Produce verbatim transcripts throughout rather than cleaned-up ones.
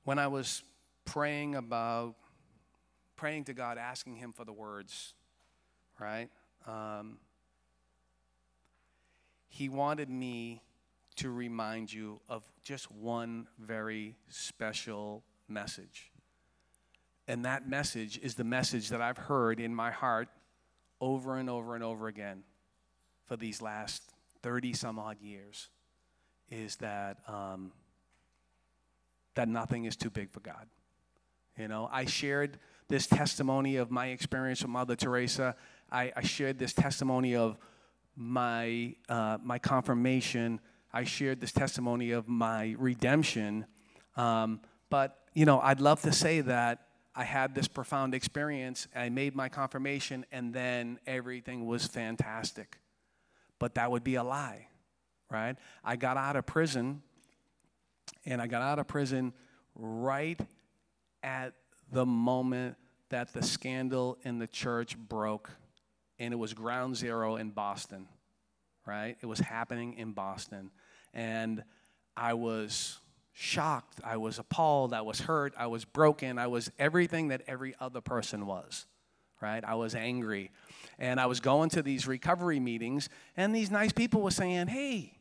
when I was praying about, praying to God, asking him for the words, right? Um, he wanted me to remind you of just one very special message. And that message is the message that I've heard in my heart over and over and over again for these last thirty some odd years, is that um, that nothing is too big for God. You know, I shared this testimony of my experience with Mother Teresa. I, I shared this testimony of my uh, my confirmation. I shared this testimony of my redemption. Um, but, you know, I'd love to say that I had this profound experience, I made my confirmation, and then everything was fantastic. But that would be a lie, right? I got out of prison, and I got out of prison right at the moment that the scandal in the church broke, and it was ground zero in Boston, right? It was happening in Boston, and I was shocked, I was appalled, I was hurt, I was broken, I was everything that every other person was, right? I was angry, and I was going to these recovery meetings, and these nice people were saying, hey,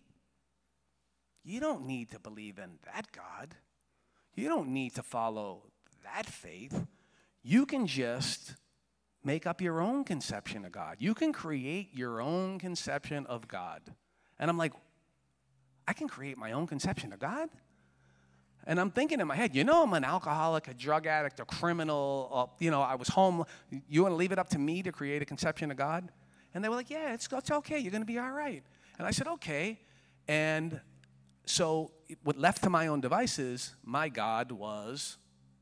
you don't need to believe in that God. You don't need to follow that faith. You can just make up your own conception of God. You can create your own conception of God. And I'm like, I can create my own conception of God? And I'm thinking in my head, you know, I'm an alcoholic, a drug addict, a criminal, uh, you know, I was home. You want to leave it up to me to create a conception of God? And they were like, yeah, it's, it's okay. You're going to be all right. And I said, okay. And so with left to my own devices, my God was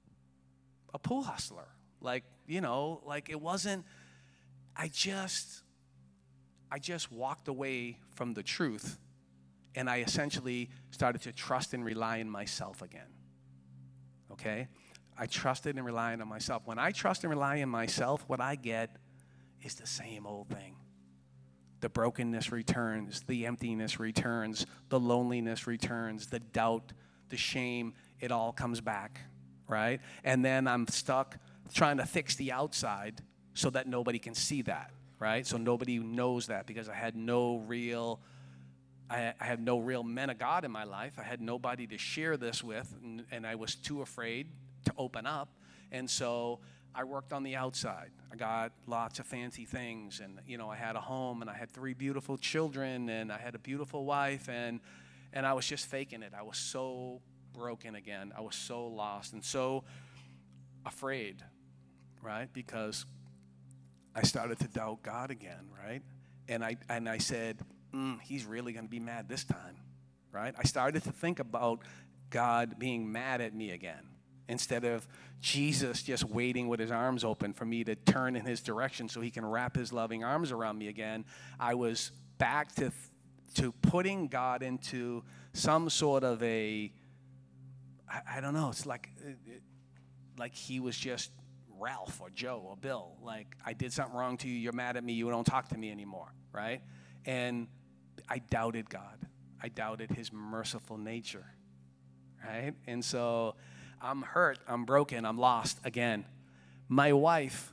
a pool hustler. Like, you know, like it wasn't, I just, I just walked away from the truth, and I essentially started to trust and rely on myself again, okay? I trusted and relied on myself. When I trust and rely on myself, what I get is the same old thing. The brokenness returns, the emptiness returns, the loneliness returns, the doubt, the shame, it all comes back, right? And then I'm stuck trying to fix the outside so that nobody can see that, right? So nobody knows that, because I had no real, I, I had no real men of God in my life. I had nobody to share this with, and, and I was too afraid to open up. And so I worked on the outside. I got lots of fancy things, and you know, I had a home, and I had three beautiful children, and I had a beautiful wife, and and I was just faking it. I was so broken again. I was so lost and so afraid, right? Because I started to doubt God again, right? And I and I said, mm, he's really going to be mad this time, right? I started to think about God being mad at me again, instead of Jesus just waiting with his arms open for me to turn in his direction so he can wrap his loving arms around me again. I was back to to putting God into some sort of a, I, I don't know, it's like, it, like he was just Ralph or Joe or Bill. Like, I did something wrong to you, you're mad at me, you don't talk to me anymore, right? And I doubted God. I doubted his merciful nature, right? And so I'm hurt, I'm broken, I'm lost again. My wife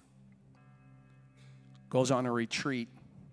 goes on a retreat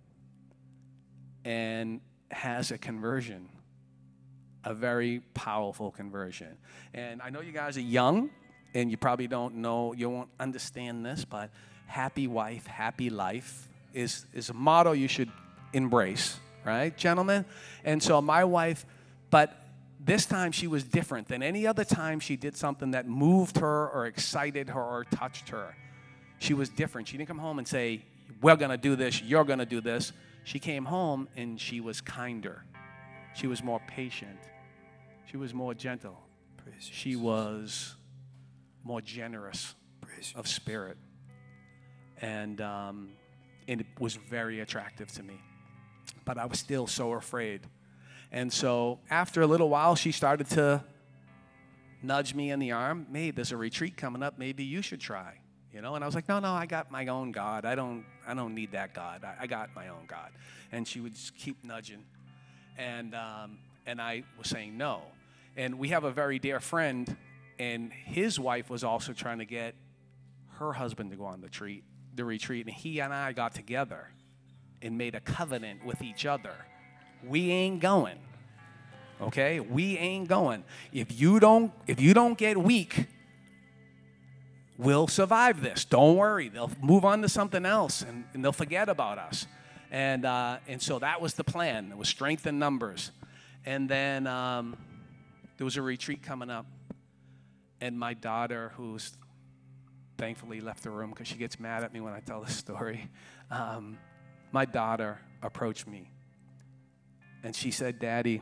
and has a conversion, a very powerful conversion. And I know you guys are young, and you probably don't know, you won't understand this, but happy wife, happy life is, is a motto you should embrace, right, gentlemen? And so my wife, but this time she was different than any other time she did something that moved her or excited her or touched her. She was different. She didn't come home and say, we're going to do this, you're going to do this. She came home and she was kinder. She was more patient. She was more gentle. Praise she Jesus. was more generous Praise of spirit. And, um, and it was very attractive to me. But I was still so afraid. And so after a little while, she started to nudge me in the arm. Hey, there's a retreat coming up. Maybe you should try. You know, and I was like, no, no, I got my own God. I don't, I don't need that God. I, I got my own God. And she would just keep nudging, and um, and I was saying no. And we have a very dear friend and his wife was also trying to get her husband to go on the retreat, the retreat, and he and I got together and made a covenant with each other. We ain't going. Okay? We ain't going. If you don't, if you don't get weak, we'll survive this. Don't worry. They'll move on to something else, and, and they'll forget about us. And uh, and so that was the plan. It was strength in numbers. And then um, there was a retreat coming up, and my daughter, who's thankfully left the room because she gets mad at me when I tell this story, um, my daughter approached me, and she said, "Daddy,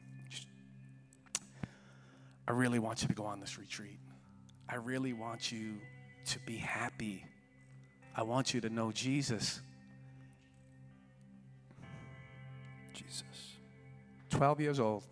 I really want you to go on this retreat. I really want you to be happy. I want you to know Jesus." Jesus. twelve years old.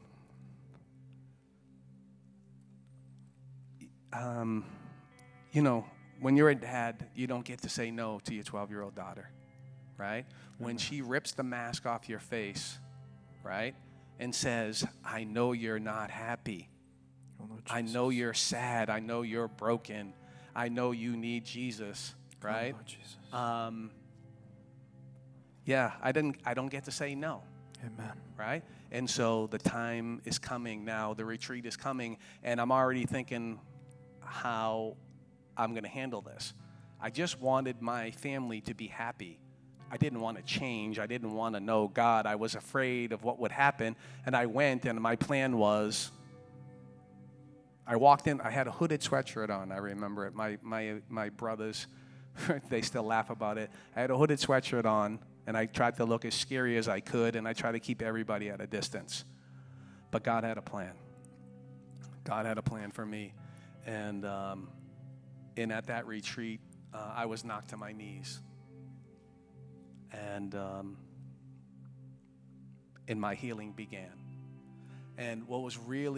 Um, you know, when you're a dad, you don't get to say no to your twelve-year-old daughter, right? When she rips the mask off your face, right, and says, "I know you're not happy. Oh, Lord I Jesus. know you're sad. I know you're broken. I know you need Jesus," right? Oh, Lord Jesus. Um, yeah, I didn't. I don't get to say no, Amen. right? And so the time is coming now. The retreat is coming, and I'm already thinking how I'm going to handle this. I just wanted my family to be happy. I didn't want to change. I didn't want to know God. I was afraid of what would happen, and I went, and my plan was, I walked in, I had a hooded sweatshirt on, I remember it. My, my, my brothers, they still laugh about it. I had a hooded sweatshirt on, and I tried to look as scary as I could, and I tried to keep everybody at a distance. But God had a plan. God had a plan for me. And, um, and at that retreat, uh, I was knocked to my knees. And, um, and my healing began. And what was really